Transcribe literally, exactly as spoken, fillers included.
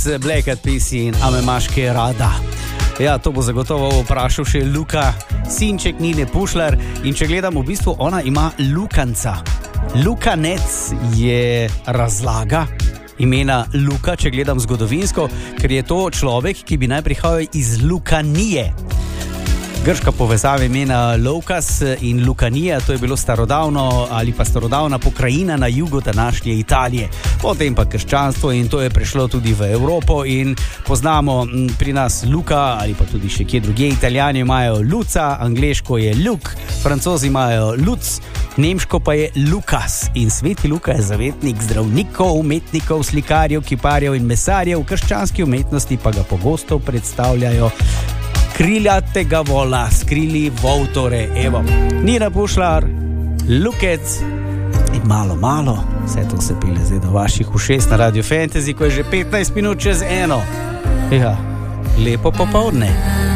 Black Eyed Peas in A me maške rada. Ja, to bo zagotovo vprašal še Luka, sinček Nine Pušlar. In če gledam, v bistvu ona ima Lukanca. Lukanec je razlaga imena Luka, če gledam zgodovinsko, ker je to človek, ki bi naj prihajal iz Lukanije. Grška povezava imena Loukas in Lukanija, to je bilo starodavno ali pa starodavna pokrajina na jugu današnje Italije. Potem pa krščanstvo in to je prišlo tudi v Evropo in poznamo pri nas Luka ali pa tudi še kje drugje. Italijani imajo Luca, angleško je Luke, francozi imajo Luc, nemško pa je Lukas. In sveti Luka je zavetnik zdravnikov, umetnikov, slikarjev, kiparjev in mesarjev, v krščanski umetnosti pa ga pogosto predstavljajo kriljatega vola, skrili voltore, evo. Nina Pušlar, Lukec in malo, malo, vse to se pile zdaj do vaših ušes na Radio Fantasy, ko je že petnajst minut čez eno. Ja, lepo popoldne.